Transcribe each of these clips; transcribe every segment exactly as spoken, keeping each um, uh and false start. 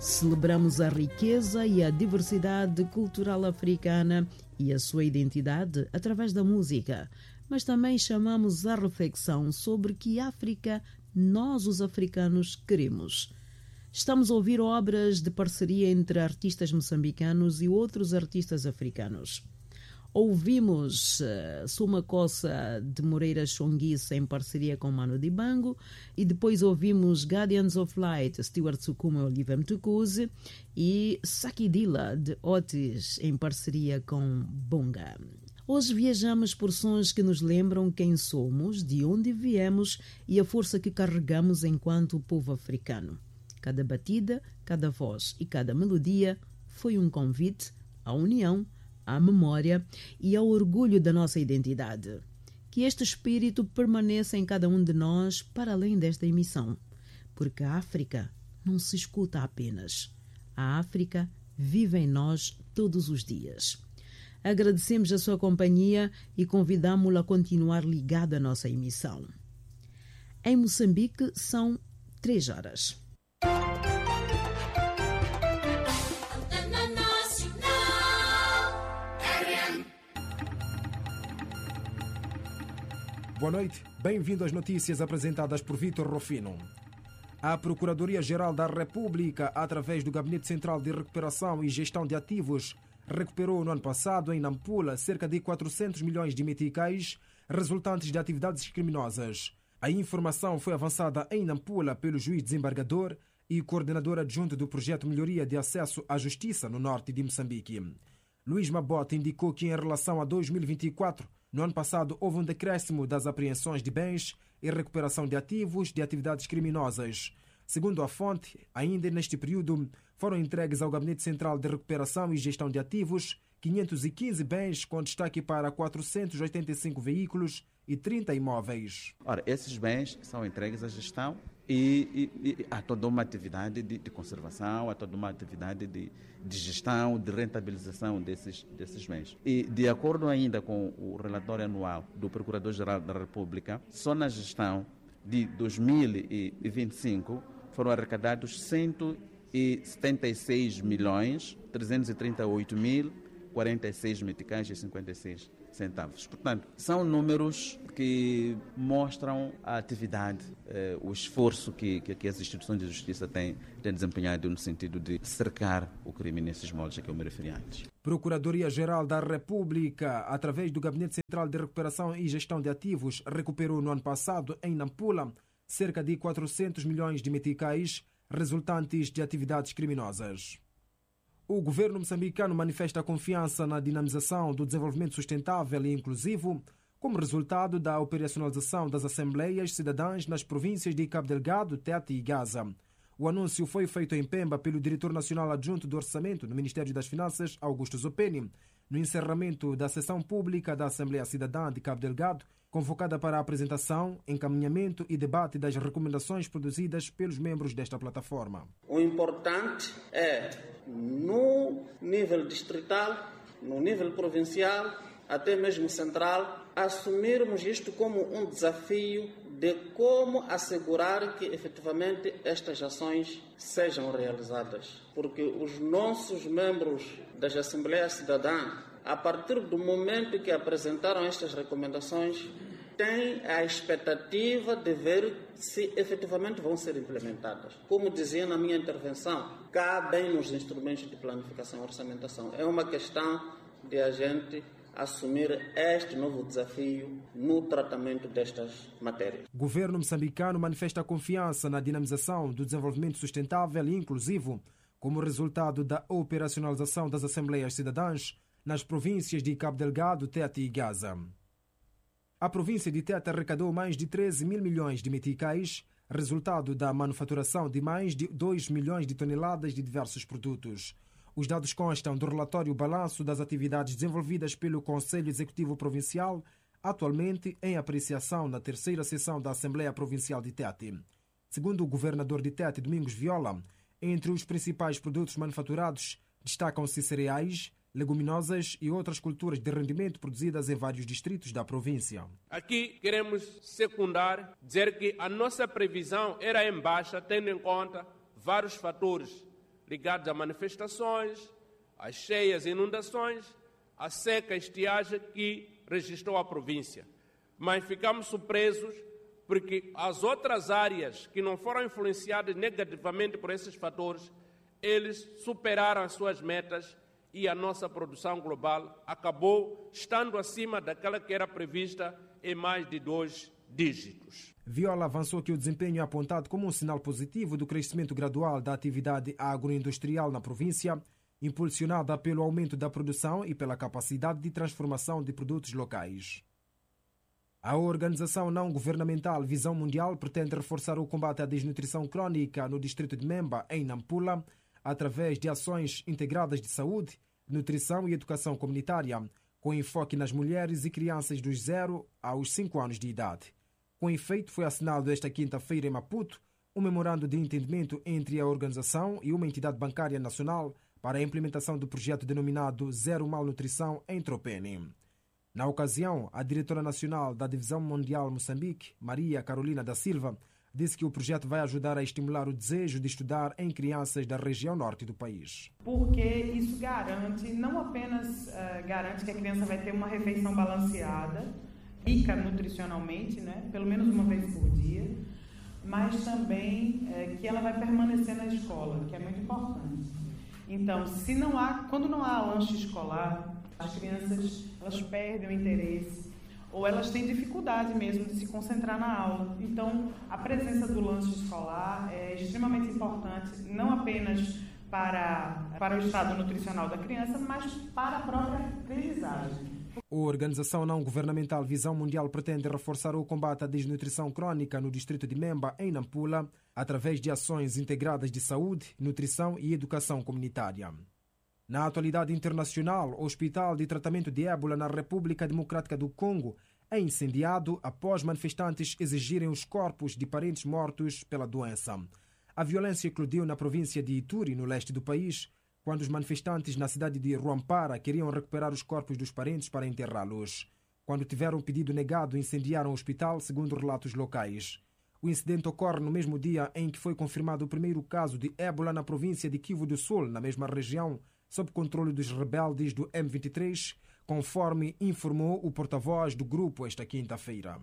Celebramos a riqueza e a diversidade cultural africana e a sua identidade através da música, mas também chamamos a reflexão sobre que África nós, os africanos, queremos. Estamos a ouvir obras de parceria entre artistas moçambicanos e outros artistas africanos. Ouvimos uh, Suma Coça de Moreira Chonguissa em parceria com Mano Dibango e depois ouvimos Guardians of Light, Stuart Sukuma e Oliver Mtukudzi e Sakidila de Otis em parceria com Bonga. Hoje viajamos por sons que nos lembram quem somos, de onde viemos e a força que carregamos enquanto povo africano. Cada batida, cada voz e cada melodia foi um convite à união, à memória e ao orgulho da nossa identidade. Que este espírito permaneça em cada um de nós para além desta emissão, porque a África não se escuta apenas. A África vive em nós todos os dias. Agradecemos a sua companhia e convidamos-lo a continuar ligado à nossa emissão. Em Moçambique são três horas. Boa noite, bem-vindo às notícias apresentadas por Vítor Rufino. A Procuradoria-Geral da República, através do Gabinete Central de Recuperação e Gestão de Ativos, recuperou no ano passado, em Nampula, cerca de quatrocentos milhões de meticais resultantes de atividades criminosas. A informação foi avançada em Nampula pelo juiz desembargador e coordenador adjunto do projeto Melhoria de Acesso à Justiça no norte de Moçambique. Luís Mabota indicou que, em relação a dois mil e vinte e quatro, no ano passado houve um decréscimo das apreensões de bens e recuperação de ativos de atividades criminosas. Segundo a fonte, ainda neste período foram entregues ao Gabinete Central de Recuperação e Gestão de Ativos quinhentos e quinze bens, com destaque para quatrocentos e oitenta e cinco veículos e trinta imóveis. Ora, esses bens são entregues à gestão e, e, e há toda uma atividade de, de conservação, há toda uma atividade de, de gestão, de rentabilização desses, desses bens. E, de acordo ainda com o relatório anual do Procurador-Geral da República, só na gestão de dois mil e vinte e cinco foram arrecadados cento e setenta e seis milhões trezentos e trinta e oito mil quarenta e seis meticais e cinquenta e seis centavos. Portanto, são números que mostram a atividade, eh, o esforço que, que, que as instituições de justiça têm, têm desempenhado no sentido de cercar o crime nesses moldes a que eu me referi antes. Procuradoria-Geral da República, através do Gabinete Central de Recuperação e Gestão de Ativos, recuperou no ano passado, em Nampula, cerca de quatrocentos milhões de meticais resultantes de atividades criminosas. O governo moçambicano manifesta confiança na dinamização do desenvolvimento sustentável e inclusivo como resultado da operacionalização das Assembleias Cidadãs nas províncias de Cabo Delgado, Tete e Gaza. O anúncio foi feito em Pemba pelo Diretor Nacional Adjunto do Orçamento no Ministério das Finanças, Augusto Zopeni, no encerramento da sessão pública da Assembleia Cidadã de Cabo Delgado, convocada para a apresentação, encaminhamento e debate das recomendações produzidas pelos membros desta plataforma. O importante é, no nível distrital, no nível provincial, até mesmo central, assumirmos isto como um desafio de como assegurar que efetivamente estas ações sejam realizadas. Porque os nossos membros das Assembleias Cidadãs, a partir do momento que apresentaram estas recomendações, têm a expectativa de ver se efetivamente vão ser implementadas. Como dizia na minha intervenção, cabem nos instrumentos de planificação e orçamentação. É uma questão de a gente assumir este novo desafio no tratamento destas matérias. O governo moçambicano manifesta confiança na dinamização do desenvolvimento sustentável e inclusivo como resultado da operacionalização das Assembleias Cidadãs nas províncias de Cabo Delgado, Tete e Gaza. A província de Tete arrecadou mais de treze mil milhões de meticais, resultado da manufaturação de mais de dois milhões de toneladas de diversos produtos. Os dados constam do relatório Balanço das Atividades desenvolvidas pelo Conselho Executivo Provincial, atualmente em apreciação na terceira sessão da Assembleia Provincial de Tete. Segundo o governador de Tete, Domingos Viola, entre os principais produtos manufaturados destacam-se cereais, leguminosas e outras culturas de rendimento produzidas em vários distritos da província. Aqui queremos secundar, dizer que a nossa previsão era em baixa, tendo em conta vários fatores ligados a manifestações, às cheias e inundações, à seca e estiagem que registrou a província. Mas ficamos surpresos porque as outras áreas que não foram influenciadas negativamente por esses fatores, eles superaram as suas metas e a nossa produção global acabou estando acima daquela que era prevista em mais de dois dígitos. Viola avançou que o desempenho é apontado como um sinal positivo do crescimento gradual da atividade agroindustrial na província, impulsionada pelo aumento da produção e pela capacidade de transformação de produtos locais. A organização não-governamental Visão Mundial pretende reforçar o combate à desnutrição crônica no distrito de Memba, em Nampula, através de ações integradas de saúde, nutrição e educação comunitária, com enfoque nas mulheres e crianças dos zero aos cinco anos de idade. Com efeito, foi assinado esta quinta-feira em Maputo um memorando de entendimento entre a organização e uma entidade bancária nacional para a implementação do projeto denominado Zero Malnutrição em Tropene. Na ocasião, a diretora nacional da Divisão Mundial Moçambique, Maria Carolina da Silva, disse que o projeto vai ajudar a estimular o desejo de estudar em crianças da região norte do país. Porque isso garante, não apenas uh, garante que a criança vai ter uma refeição balanceada, rica nutricionalmente, né, pelo menos uma vez por dia, mas também uh, que ela vai permanecer na escola, que é muito importante. Então, se não há, quando não há lanche escolar, as crianças elas perdem o interesse ou elas têm dificuldade mesmo de se concentrar na aula. Então, a presença do lanche escolar é extremamente importante, não apenas para, para o estado nutricional da criança, mas para a própria aprendizagem. A organização não-governamental Visão Mundial pretende reforçar o combate à desnutrição crônica no distrito de Memba, em Nampula, através de ações integradas de saúde, nutrição e educação comunitária. Na atualidade internacional, o Hospital de Tratamento de Ébola na República Democrática do Congo é incendiado após manifestantes exigirem os corpos de parentes mortos pela doença. A violência eclodiu na província de Ituri, no leste do país, quando os manifestantes na cidade de Ruampara queriam recuperar os corpos dos parentes para enterrá-los. Quando tiveram o pedido negado, incendiaram o hospital, segundo relatos locais. O incidente ocorre no mesmo dia em que foi confirmado o primeiro caso de ébola na província de Kivu do Sul, na mesma região, sob controle dos rebeldes do M vinte e três, conforme informou o porta-voz do grupo esta quinta-feira.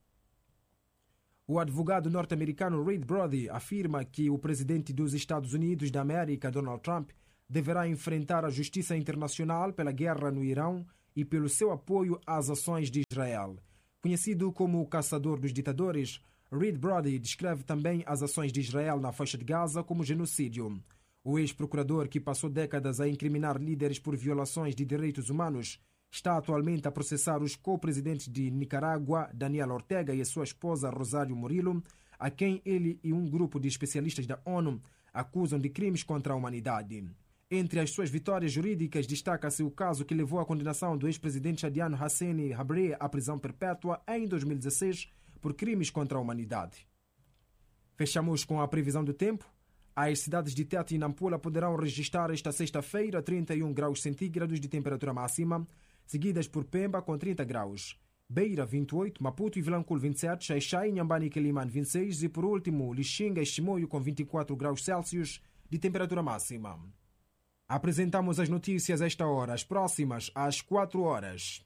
O advogado norte-americano Reed Brody afirma que o presidente dos Estados Unidos da América, Donald Trump, deverá enfrentar a justiça internacional pela guerra no Irão e pelo seu apoio às ações de Israel. Conhecido como o caçador dos ditadores, Reed Brody descreve também as ações de Israel na faixa de Gaza como genocídio. O ex-procurador, que passou décadas a incriminar líderes por violações de direitos humanos, está atualmente a processar os co-presidentes de Nicarágua, Daniel Ortega, e a sua esposa Rosário Murillo, a quem ele e um grupo de especialistas da ONU acusam de crimes contra a humanidade. Entre as suas vitórias jurídicas destaca-se o caso que levou à condenação do ex-presidente chadiano Hassani Habré à prisão perpétua em dois mil e dezesseis por crimes contra a humanidade. Fechamos com a previsão do tempo. As cidades de Tete e Nampula poderão registrar esta sexta-feira trinta e um graus centígrados de temperatura máxima, seguidas por Pemba com trinta graus, Beira vinte e oito, Maputo e Vilanculo vinte e sete, Xai-Xai, Inhambane e Quelimane vinte e seis e por último Lixinga e Chimoio com vinte e quatro graus Celsius de temperatura máxima. Apresentamos as notícias a esta hora, as próximas às quatro horas.